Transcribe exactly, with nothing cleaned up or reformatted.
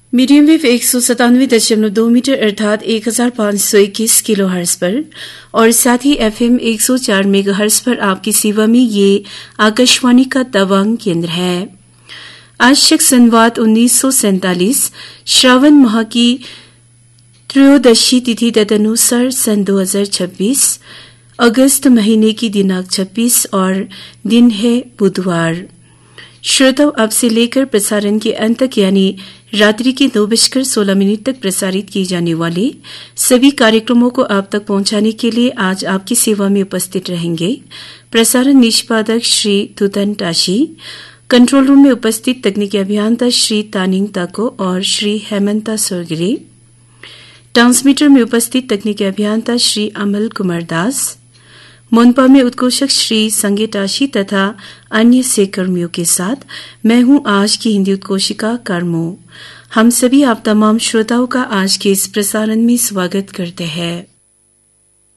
Medium wave एक सौ सतानवे दशमलव दो मीटर अर्थात एक हजार पाँच सौ इक्कीस किलो हर्ट्ज पर और साथ ही एफएम एक सौ चार मेगा हर्ट्ज पर आपकी सेवा में ये आकाशवाणी का तवांग केंद्र है। आज शक संवत उन्नीस सौ सैंतालीस श्रावण माह की त्रयोदशी तिथि तदनुसार सन दो हजार छब्बीस अगस्त महीने की दिनांक छब्बीस और दिन है बुधवार। श्रोताओं, अब से लेकर प्रसारण के अंत तक यानी रात्रि के दो बजकर सोलह मिनट तक प्रसारित किए जाने वाले सभी कार्यक्रमों को आप तक पहुंचाने के लिए आज आपकी सेवा में उपस्थित रहेंगे प्रसारण निष्पादक श्री तुतन टाशी, कंट्रोल रूम में उपस्थित तकनीकी अभियंता श्री तानिंग ताको और श्री हेमंता सोरगिरी, ट्रांसमीटर में उपस्थित तकनीकी अभियंता श्री अमल कुमार दास, मोनपा में उत्कोषक श्री संगे टाशी तथा अन्य सहकर्मियों के साथ मैं हूं आज की हिंदी उत्कोषिका कर्मो। हम सभी आप तमाम श्रोताओं का आज के इस प्रसारण में स्वागत करते हैं।